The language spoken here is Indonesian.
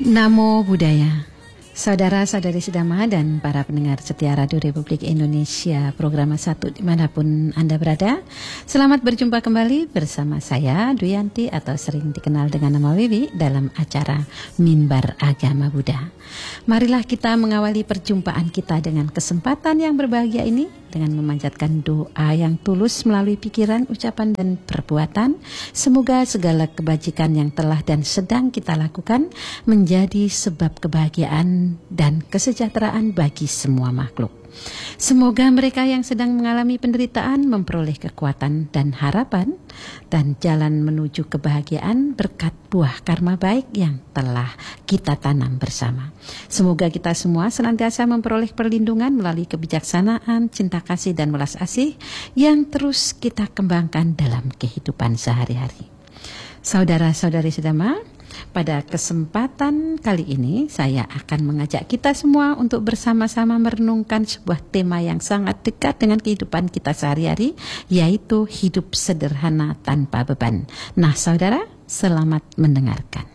Namo Buddhaya. Saudara-saudari sedama dan para pendengar setia Radio Republik Indonesia Program 1 dimanapun Anda berada, selamat berjumpa kembali bersama saya Duyanti atau sering dikenal dengan nama Wiwi dalam acara Mimbar Agama Buddha. Marilah kita mengawali perjumpaan kita dengan kesempatan yang berbahagia ini dengan memanjatkan doa yang tulus melalui pikiran, ucapan, dan perbuatan. Semoga segala kebajikan yang telah dan sedang kita lakukan menjadi sebab kebahagiaan dan kesejahteraan bagi semua makhluk. Semoga mereka yang sedang mengalami penderitaan memperoleh kekuatan dan harapan dan jalan menuju kebahagiaan berkat buah karma baik yang telah kita tanam bersama. Semoga kita semua senantiasa memperoleh perlindungan melalui kebijaksanaan, cinta kasih, dan welas asih yang terus kita kembangkan dalam kehidupan sehari-hari. Saudara-saudari sedama, pada kesempatan kali ini saya akan mengajak kita semua untuk bersama-sama merenungkan sebuah tema yang sangat dekat dengan kehidupan kita sehari-hari, yaitu hidup sederhana tanpa beban. Nah, saudara, selamat mendengarkan.